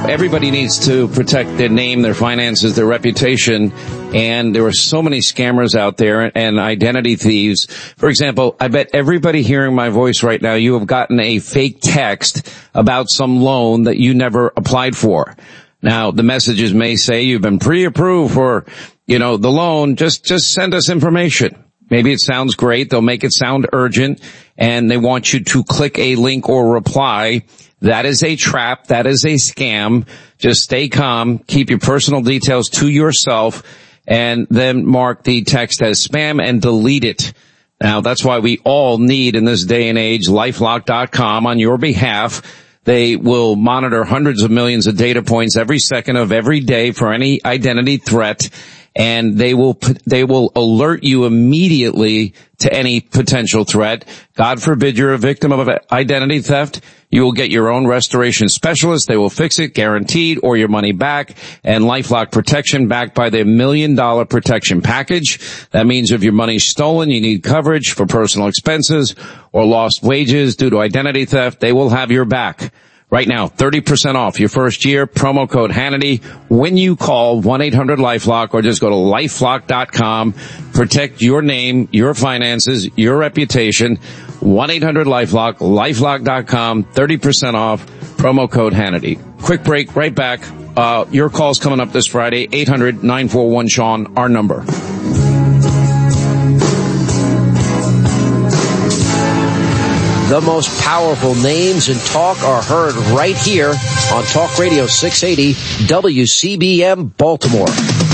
everybody needs to protect their name, their finances, their reputation. And there are so many scammers out there and identity thieves. For example, I bet everybody hearing my voice right now, you have gotten a fake text about some loan that you never applied for. Now, the messages may say you've been pre-approved for, the loan. Just send us information. Maybe it sounds great. They'll make it sound urgent, and they want you to click a link or reply. That is a trap. That is a scam. Just stay calm. Keep your personal details to yourself, and then mark the text as spam and delete it. Now, that's why we all need, in this day and age, LifeLock.com on your behalf. They will monitor hundreds of millions of data points every second of every day for any identity threat. And they will alert you immediately to any potential threat. God forbid you're a victim of identity theft. You will get your own restoration specialist. They will fix it, guaranteed, or your money back. And LifeLock protection backed by their $1 million protection package. That means if your money's stolen, you need coverage for personal expenses or lost wages due to identity theft, they will have your back. Right now, 30% off your first year, promo code Hannity, when you call 1-800-LifeLock or just go to LifeLock.com. Protect your name, your finances, your reputation. 1-800-LifeLock, LifeLock.com, 30% off, promo code Hannity. Quick break, right back. Your call's coming up this Friday, 800-941-SEAN, our number. The most powerful names in talk are heard right here on Talk Radio 680 WCBM Baltimore.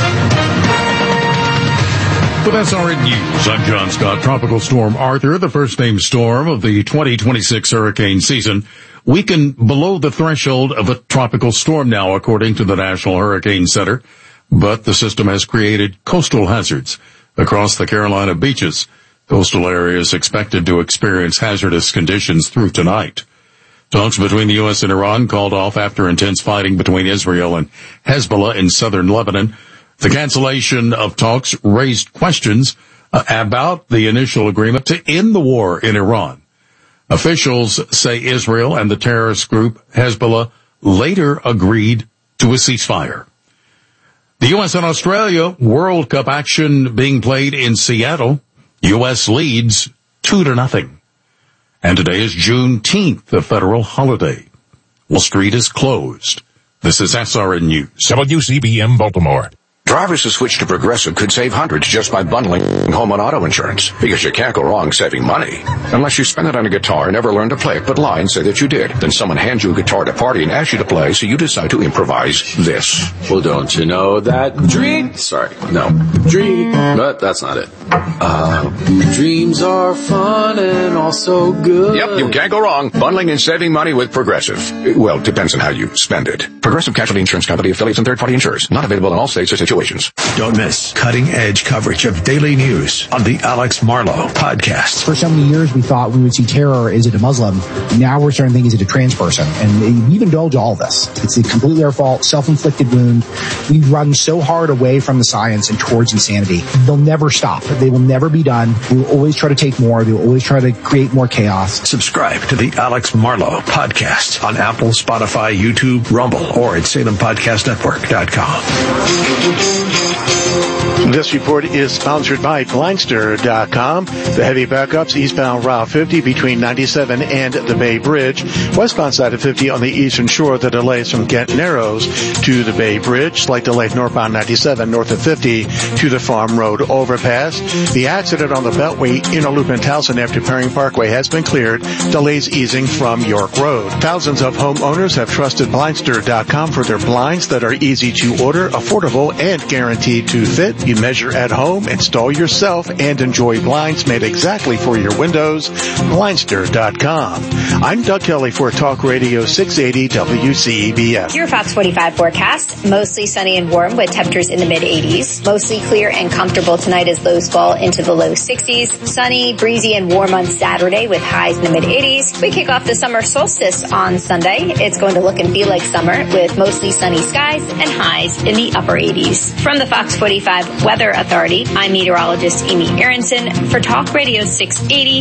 With SRN News, I'm John Scott. Tropical Storm Arthur, the first named storm of the 2026 hurricane season, weakened below the threshold of a tropical storm now, according to the National Hurricane Center. But the system has created coastal hazards across the Carolina beaches. Coastal areas expected to experience hazardous conditions through tonight. Talks between the U.S. and Iran called off after intense fighting between Israel and Hezbollah in southern Lebanon. The cancellation of talks raised questions about the initial agreement to end the war in Iran. Officials say Israel and the terrorist group Hezbollah later agreed to a ceasefire. The U.S. and Australia World Cup action being played in Seattle. U.S. leads 2-0. And today is Juneteenth, a federal holiday. Wall Street is closed. This is SRN News. WCBM Baltimore. Drivers who switch to Progressive could save hundreds just by bundling home and auto insurance, because you can't go wrong saving money. Unless you spend it on a guitar and never learn to play it, but lie and say that you did. Then someone hands you a guitar at a party and asks you to play, so you decide to improvise this. Well, don't you know that dream, but that's not it. Dreams are fun and also good. Yep, you can't go wrong bundling and saving money with Progressive. Well, depends on how you spend it. Progressive Casualty Insurance Company, affiliates, and third-party insurers. Not available in all states or situations. Don't miss cutting-edge coverage of daily news on the Alex Marlow podcast. For so many years, we thought we would see terror. Is it a Muslim? Now we're starting to think, is it a trans person? And we've indulged all this. It's completely our fault, self-inflicted wound. We've run so hard away from the science and towards insanity. They'll never stop. They will never be done. We will always try to take more. They will always try to create more chaos. Subscribe to the Alex Marlow podcast on Apple, Spotify, YouTube, Rumble, or at SalemPodcastNetwork.com. This report is sponsored by Blindster.com. The heavy backups eastbound Route 50 between 97 and the Bay Bridge. Westbound side of 50 on the eastern shore. The delays from Kent Narrows to the Bay Bridge. Slight delay northbound 97 north of 50 to the Farm Road overpass. The accident on the Beltway inner loop in Towson after Perring Parkway has been cleared. Delays easing from York Road. Thousands of homeowners have trusted Blindster.com for their blinds that are easy to order, affordable, and guaranteed to fit. You measure at home, install yourself, and enjoy blinds made exactly for your windows. Blindster.com. I'm Doug Kelly for Talk Radio 680 WCBM. Your Fox 45 forecast. Mostly sunny and warm with temperatures in the mid-80s. Mostly clear and comfortable tonight as lows fall into the low 60s. Sunny, breezy, and warm on Saturday with highs in the mid-80s. We kick off the summer solstice on Sunday. It's going to look and feel like summer with mostly sunny skies and highs in the upper 80s. From the Fox 45 Weather Authority. I'm meteorologist Amy Aronson for Talk Radio 680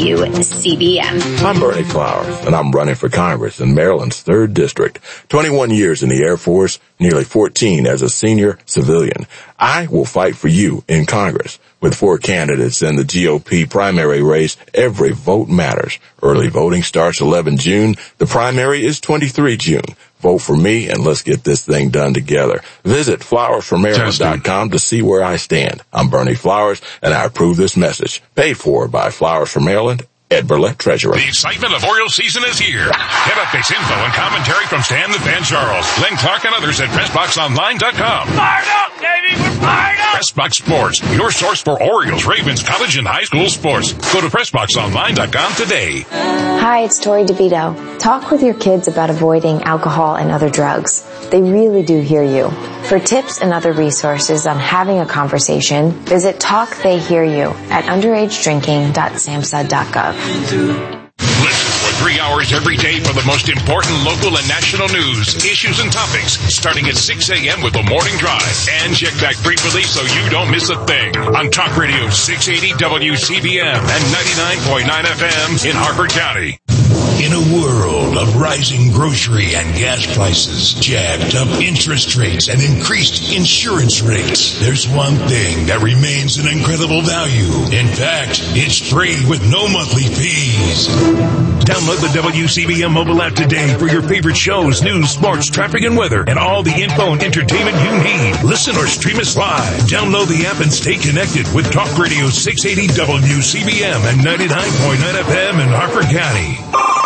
WCBM. I'm Bernie Flowers, and I'm running for Congress in Maryland's 3rd District. 21 years in the Air Force, nearly 14 as a senior civilian. I will fight for you in Congress. With 4 candidates in the GOP primary race, every vote matters. Early voting starts 11 June. The primary is 23 June. Vote for me, and let's get this thing done together. Visit flowersformaryland.com to see where I stand. I'm Bernie Flowers, and I approve this message. Paid for by Flowers for Maryland, Ed Burlett, Treasurer. The excitement of Orioles season is here. Get updates, info, and commentary from Stan the Fan Charles, Glenn Clark, and others at PressBoxOnline.com. Fired up, baby! We're fired up! PressBox Sports, your source for Orioles, Ravens, college, and high school sports. Go to PressBoxOnline.com today. Hi, it's Tori DeVito. Talk with your kids about avoiding alcohol and other drugs. They really do hear you. For tips and other resources on having a conversation, visit TalkTheyHearYou at underagedrinking.samhsa.gov. Listen for 3 hours every day for the most important local and national news, issues, and topics, starting at 6 a.m. with the Morning Drive. And check back frequently so you don't miss a thing on Talk Radio 680 WCBM and 99.9 FM in Harford County. In a world of rising grocery and gas prices, jacked up interest rates, and increased insurance rates, there's one thing that remains an incredible value. In fact, it's free with no monthly fees. Download the WCBM mobile app today for your favorite shows, news, sports, traffic, and weather, and all the info and entertainment you need. Listen or stream us live. Download the app and stay connected with Talk Radio 680 WCBM and 99.9 FM in Harford County.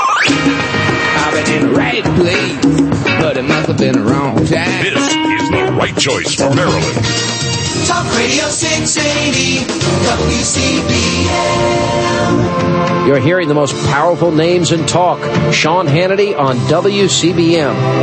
I've been in the right place, but it must have been the wrong time. This is the right choice for Maryland. Talk Radio 680 WCBM. You're hearing the most powerful names in talk. Sean Hannity on WCBM.